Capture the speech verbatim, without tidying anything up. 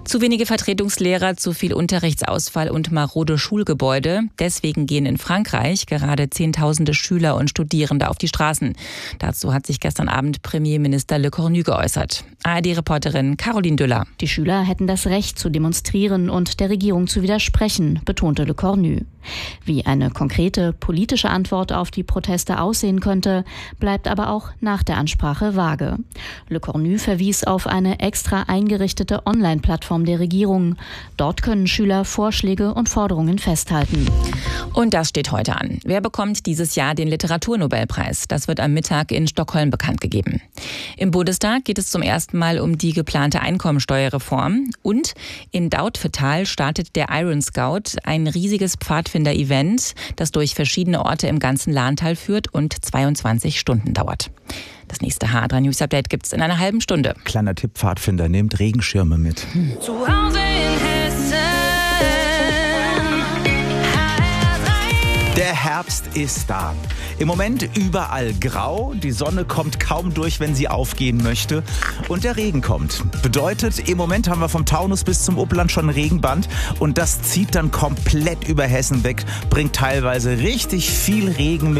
Zu wenige Vertretungslehrer, zu viel Unterrichtsausfall und marode Schulgebäude. Deswegen gehen in Frankreich gerade Zehntausende Schüler und Studierende auf die Straßen. Dazu hat sich gestern Abend Premierminister Le Cornu geäußert. A R D-Reporterin Caroline Düller. Die Schüler hätten das Recht zu demonstrieren und der Regierung zu widersprechen, betonte Le Cornu. Wie eine konkrete politische Antwort auf die Proteste aussehen könnte, bleibt aber auch nach der Ansprache vage. Le Cornu verwies auf eine extra eingerichtete Online-Plattform der Regierung. Dort können Schüler Vorschläge und Forderungen festhalten. Und das steht heute an. Wer bekommt dieses Jahr den Literaturnobelpreis? Das wird am Mittag in Stockholm bekannt gegeben. Im Bundestag geht es zum ersten Mal um die geplante Einkommensteuerreform. Und in Dautphetal startet der Iron Scout, ein riesiges Pfadfinder-Event, das durch verschiedene Orte im ganzen Lahntal führt und zweiundzwanzig Stunden dauert. Das nächste H drei News Update gibt's in einer halben Stunde. Kleiner Tipp, Pfadfinder, nehmt Regenschirme mit. Hm. Zu Hause in Hessen. Der Herbst ist da. Im Moment überall grau, die Sonne kommt kaum durch, wenn sie aufgehen möchte und der Regen kommt. Bedeutet, im Moment haben wir vom Taunus bis zum Upland schon ein Regenband und das zieht dann komplett über Hessen weg, bringt teilweise richtig viel Regen mit.